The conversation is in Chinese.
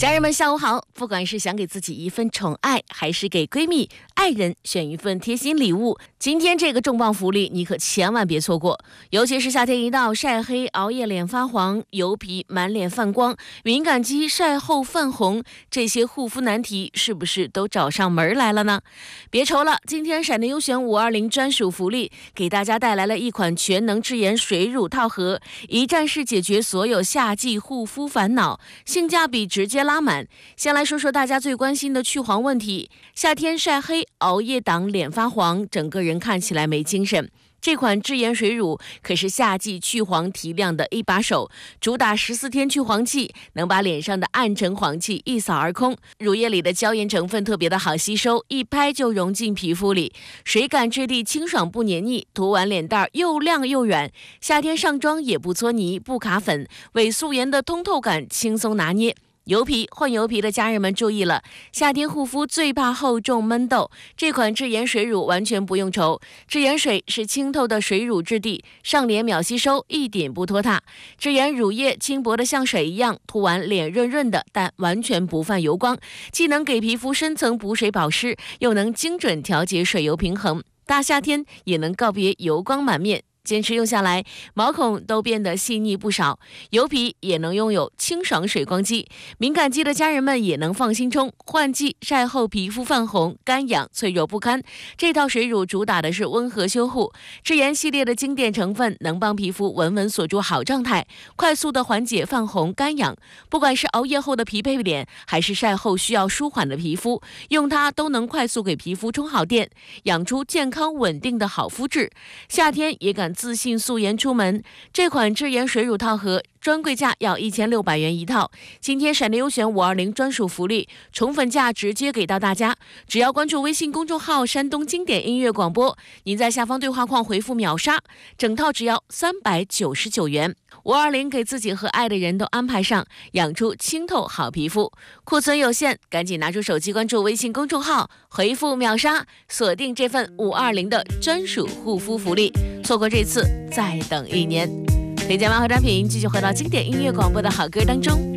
家人们下午好，不管是想给自己一份宠爱，还是给闺蜜、爱人选一份贴心礼物，今天这个重磅福利你可千万别错过。尤其是夏天一到，晒黑、熬夜脸发黄、油皮满脸泛光、敏感肌晒后泛红，这些护肤难题是不是都找上门来了呢？别愁了，今天闪电优选520专属福利，给大家带来了一款全能智妍水乳套盒，一站式解决所有夏季护肤烦恼，性价比直接拉满。先来说说大家最关心的去黄问题。夏天晒黑、熬夜党脸发黄，整个人看起来没精神。这款智妍水乳可是夏季去黄提亮的一把手，主打14天去黄剂，能把脸上的暗沉黄气一扫而空。乳液里的胶原成分特别的好吸收，一拍就融进皮肤里，水感质地清爽不黏腻，涂完脸蛋又亮又软，夏天上妆也不搓泥不卡粉，伪素颜的通透感轻松拿捏。油皮、混油皮的家人们注意了，夏天护肤最怕厚重闷痘，这款智妍水乳完全不用愁。智妍水是清透的水乳质地，上脸秒吸收，一点不拖沓。智妍乳液轻薄的像水一样，涂完脸润润的，但完全不泛油光，既能给皮肤深层补水保湿，又能精准调节水油平衡，大夏天也能告别油光满面。坚持用下来，毛孔都变得细腻不少，油皮也能拥有清爽水光肌，敏感肌的家人们也能放心冲。换季晒后皮肤泛红、干痒、脆弱不堪，这套水乳主打的是温和修护。智妍系列的经典成分能帮皮肤稳稳锁住好状态，快速的缓解泛红、干痒。不管是熬夜后的疲惫脸，还是晒后需要舒缓的皮肤，用它都能快速给皮肤充好电，养出健康稳定的好肤质。夏天也敢自信素颜出门，这款智妍水乳套盒专柜价要1600元一套，今天闪电优选520专属福利，宠粉价直接给到大家。只要关注微信公众号山东经典音乐广播，您在下方对话框回复秒杀，整套只要399元。520给自己和爱的人都安排上，养出清透好皮肤。库存有限，赶紧拿出手机关注微信公众号，回复秒杀，锁定这份520的专属护肤福利。错过这次，再等1年。推荐漫和单品继续回到经典音乐广播的好歌当中。